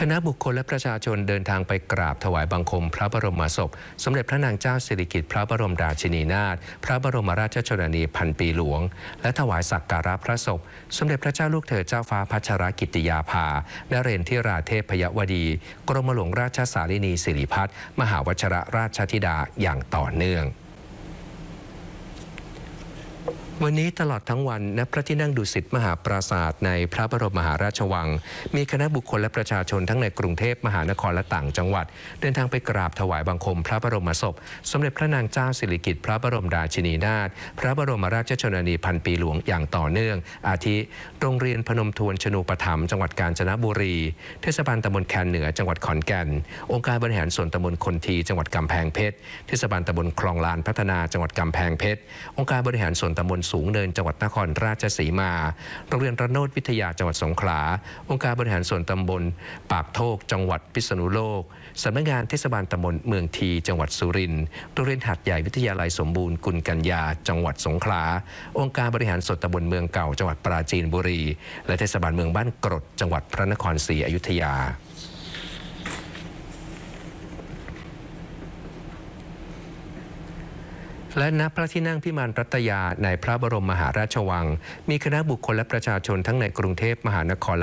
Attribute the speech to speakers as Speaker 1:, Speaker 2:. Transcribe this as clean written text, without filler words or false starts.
Speaker 1: คณะบุคคลและประชาชนเดินทางไปกราบถวายบังคมพระบรมศพสมเด็จพระนางเจ้าสิริกิติ์พระบรมราชินีนาถพระบรมราชชนนีพันปีหลวงและถวายสักการะพระศพสมเด็จพระเจ้าลูกเธอเจ้าฟ้าพัชรกิติยาภานเรนทิราเทพยวดีกรมหลวงราชสารินีสิริพัฒน์มหาวชิรราชธิดาอย่างต่อเนื่องวันนี้ตลอดทั้งวันณพระที่นั่งดุสิตมหาปราสาทในพระบรมมหาราชวังมีคณะบุคคลและประชาชนทั้งในกรุงเทพมหานครและต่างจังหวัดเดินทางไปกราบถวายบังคมพระบรมศพสมเด็จพระนางเจ้าสิริกิติ์พระบรมราชินีนาถพระบรมราชชนนีพันปีหลวงอย่างต่อเนื่องอาทิโรงเรียนพนมทวนชนูปถัมภ์จังหวัดกาญจนบุรีเทศบาลตำบลแคนเหนือจังหวัดขอนแก่นองค์การบริหารส่วนตำบลคนทีจังหวัดกำแพงเพชรเทศบาลตำบลคลองลานพัฒนาจังหวัดกำแพงเพชรองค์การบริหารส่วนตำบลสูงเนินจังหวัดนครราชสีมาโรงเรียนระโนดวิทยาจังหวัดสงขลาองค์การบริหารส่วนตำบลปากโทกจังหวัดพิษณุโลกสำนักงานเทศบาลตำบลเมืองทีจังหวัดสุรินทร์โรงเรียนหัดใหญ่วิทยาลัยสมบูรณ์กุลกัญญาจังหวัดสงขลาองค์การบริหารส่วนตำบลเมืองเก่าจังหวัดปราจีนบุรีและเทศบาลเมืองบ้านกรดจังหวัดพระนครศรีอยุธยาและณพระที่นั่งพิมานรัตยาในพระบรมมหาราชวังมีคณะบุคคลและประชาชนทั้งในกรุงเทพมหานคร